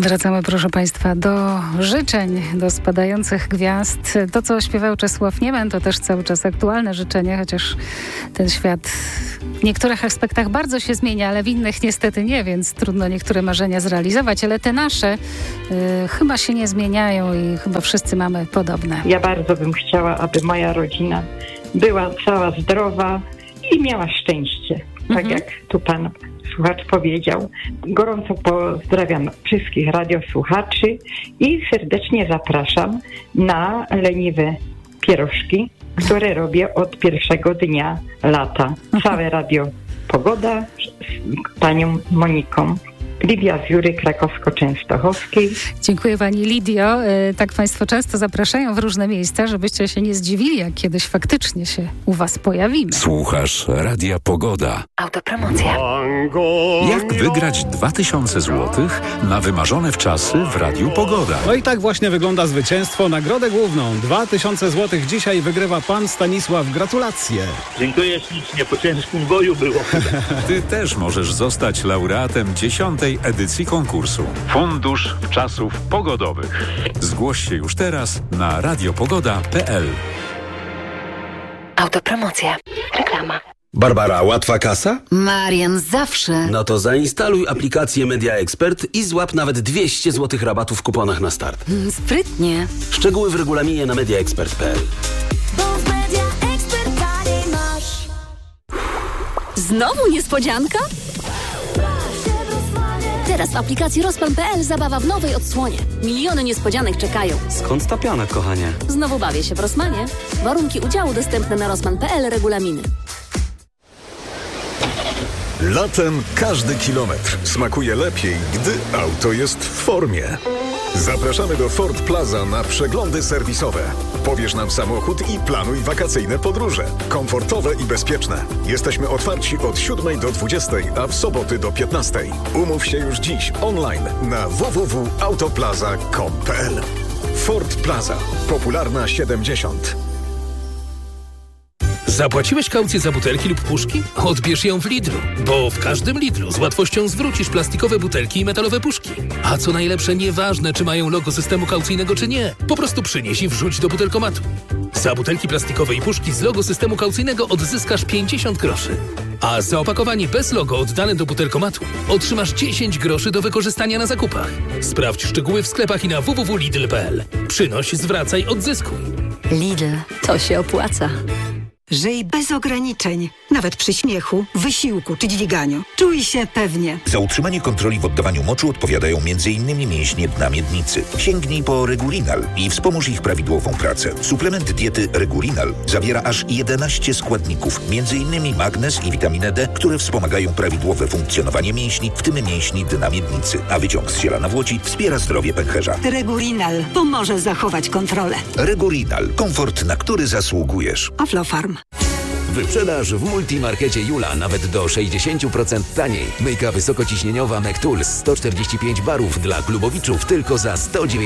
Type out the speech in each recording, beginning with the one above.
Wracamy, proszę Państwa, do życzeń, do spadających gwiazd. To, co śpiewał Czesław Niemen, to też cały czas aktualne życzenie, chociaż ten świat w niektórych aspektach bardzo się zmienia, ale w innych niestety nie, więc trudno niektóre marzenia zrealizować, ale te nasze chyba się nie zmieniają i chyba wszyscy mamy podobne. Ja bardzo bym chciała, aby moja rodzina była cała zdrowa i miała szczęście, tak jak tu pan słuchacz powiedział. Gorąco pozdrawiam wszystkich radiosłuchaczy i serdecznie zapraszam na leniwe pierożki, które robię od pierwszego dnia lata. Całe Radio Pogoda z panią Moniką. Lidia z Jury Krakowsko-Częstochowskiej. Dziękuję pani Lidio. Tak państwo często zapraszają w różne miejsca, żebyście się nie zdziwili, jak kiedyś faktycznie się u was pojawimy. Słuchasz Radia Pogoda. Autopromocja. Jak wygrać 2000 zł na wymarzone wczasy w Radiu Pogoda? No i tak właśnie wygląda zwycięstwo. Nagrodę główną 2000 zł dzisiaj wygrywa pan Stanisław. Gratulacje. Dziękuję ślicznie, po ciężkim boju było. Ty też możesz zostać laureatem 10. edycji konkursu. Fundusz Wczasów Pogodowych. Zgłoś się już teraz na radiopogoda.pl. Autopromocja. Reklama. Barbara, łatwa kasa? Marian, zawsze. No to zainstaluj aplikację Media Expert i złap nawet 200 zł rabatu w kuponach na start. Sprytnie. Szczegóły w regulaminie na mediaexpert.pl. Znowu niespodzianka? Teraz w aplikacji Rosman.pl zabawa w nowej odsłonie. Miliony niespodzianek czekają. Skąd ta piana, kochanie? Znowu bawię się w Rosmanie. Warunki udziału dostępne na Rosman.pl, regulaminy. Latem każdy kilometr smakuje lepiej, gdy auto jest w formie. Zapraszamy do Ford Plaza na przeglądy serwisowe. Pobierz nam samochód i planuj wakacyjne podróże. Komfortowe i bezpieczne. Jesteśmy otwarci od 7 do 20, a w soboty do 15. Umów się już dziś online na www.autoplaza.com.pl. Ford Plaza. Popularna 70. Zapłaciłeś kaucję za butelki lub puszki? Odbierz ją w Lidlu, bo w każdym Lidlu z łatwością zwrócisz plastikowe butelki i metalowe puszki. A co najlepsze, nieważne czy mają logo systemu kaucyjnego czy nie, po prostu przynieś i wrzuć do butelkomatu. Za butelki plastikowe i puszki z logo systemu kaucyjnego odzyskasz 50 groszy. A za opakowanie bez logo oddane do butelkomatu otrzymasz 10 groszy do wykorzystania na zakupach. Sprawdź szczegóły w sklepach i na www.lidl.pl. Przynoś, zwracaj, odzyskuj. Lidl, to się opłaca. Żyj bez ograniczeń, nawet przy śmiechu, wysiłku czy dźwiganiu. Czuj się pewnie. Za utrzymanie kontroli w oddawaniu moczu odpowiadają m.in. mięśnie dna miednicy. Sięgnij po Regulinal i wspomóż ich prawidłową pracę. Suplement diety Regulinal zawiera aż 11 składników, m.in. magnez i witaminę D, które wspomagają prawidłowe funkcjonowanie mięśni, w tym mięśni dna miednicy. A wyciąg z ziela nawłoci wspiera zdrowie pęcherza. Regulinal pomoże zachować kontrolę. Regulinal. Komfort, na który zasługujesz. Aflofarm. Wyprzedaż w Multimarkecie Jula nawet do 60% taniej. Myjka wysokociśnieniowa Mektul 145 barów dla klubowiczów tylko za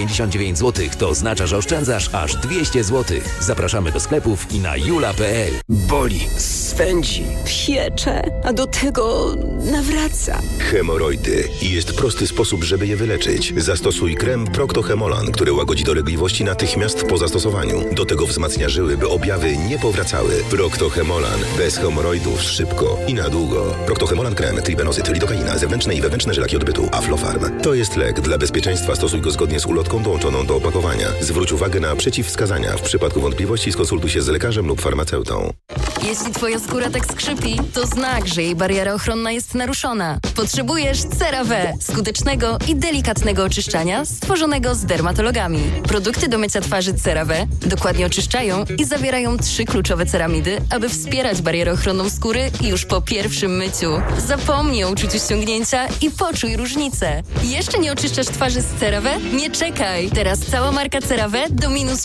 199 zł. To oznacza, że oszczędzasz aż 200 zł. Zapraszamy do sklepów i na jula.pl. Boli, swędzi, piecze, a do tego nawraca. Hemoroidy. I jest prosty sposób, żeby je wyleczyć. Zastosuj krem Procto-Hemolan, który łagodzi dolegliwości natychmiast po zastosowaniu. Do tego wzmacnia żyły, by objawy nie powracały. Procto-Hemolan. Bez hemoroidów, szybko i na długo. Procto-Hemolan krem, tribenozyt, lidokaina, zewnętrzne i wewnętrzne żelaki odbytu, Aflofarm. To jest lek. Dla bezpieczeństwa stosuj go zgodnie z ulotką dołączoną do opakowania. Zwróć uwagę na przeciwwskazania. W przypadku wątpliwości skonsultuj się z lekarzem lub farmaceutą. Jeśli twoja skóra tak skrzypi, to znak, że jej bariera ochronna jest naruszona. Potrzebujesz CeraVe, skutecznego i delikatnego oczyszczania stworzonego z dermatologami. Produkty do mycia twarzy CeraVe dokładnie oczyszczają i zawierają 3 kluczowe ceramidy, aby wspierać barierę ochronną skóry już po pierwszym myciu. Zapomnij o uczuciu ściągnięcia i poczuj różnicę. Jeszcze nie oczyszczasz twarzy z CeraVe? Nie czekaj! Teraz cała marka CeraVe do minus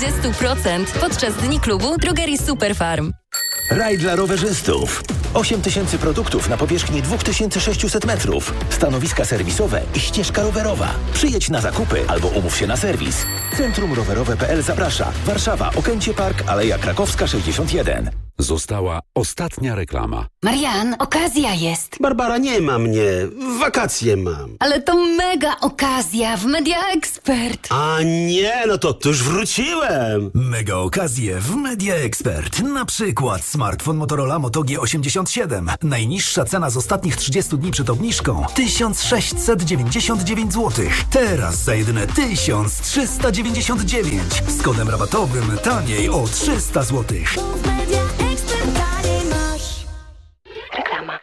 40% podczas Dni Klubu Drogerii Superfarm. Raj dla rowerzystów. 8000 produktów na powierzchni 2600 metrów. Stanowiska serwisowe i ścieżka rowerowa. Przyjedź na zakupy albo umów się na serwis. Centrum Rowerowe.pl zaprasza. Warszawa, Okęcie Park, Aleja Krakowska 61. Została ostatnia reklama. Marian, okazja jest. Barbara, nie ma mnie. Wakacje mam. Ale to mega okazja w Media Expert. A nie, no to już wróciłem. Mega okazje w Media Expert. Na przykład smartfon Motorola Moto G87. Najniższa cena z ostatnich 30 dni przed obniżką 1699 zł. Teraz za jedyne 1399. Z kodem rabatowym taniej o 300 zł. Reklama.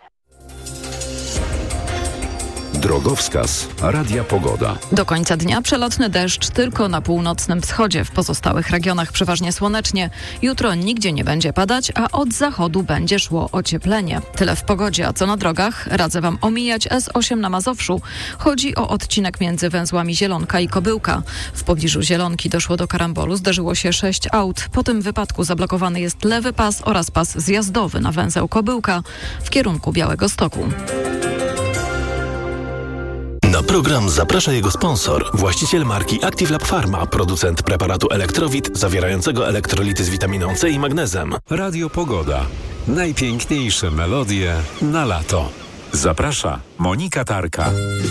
Drogowskaz Radia Pogoda. Do końca dnia przelotny deszcz tylko na północnym wschodzie. W pozostałych regionach przeważnie słonecznie. Jutro nigdzie nie będzie padać, a od zachodu będzie szło ocieplenie. Tyle w pogodzie, a co na drogach? Radzę Wam omijać S8 na Mazowszu. Chodzi o odcinek między węzłami Zielonka i Kobyłka. W pobliżu Zielonki doszło do karambolu, zdarzyło się 6 aut. Po tym wypadku zablokowany jest lewy pas oraz pas zjazdowy na węzeł Kobyłka w kierunku Białegostoku. Na program zaprasza jego sponsor, właściciel marki Active Lab Pharma, producent preparatu Elektrowit zawierającego elektrolity z witaminą C i magnezem. Radio Pogoda. Najpiękniejsze melodie na lato. Zaprasza Monika Tarka.